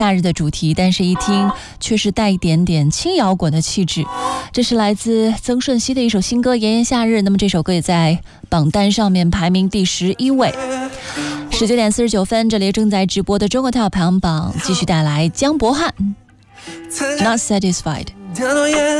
夏日的主题，但是一听却是带一点点轻摇滚的气质。这是来自曾舜晞的一首新歌《炎炎夏日》，那么这首歌也在榜单上面排名第11位。19点49分，这里正在直播的中国 Top 排行榜继续带来江博翰 Not Satisfied。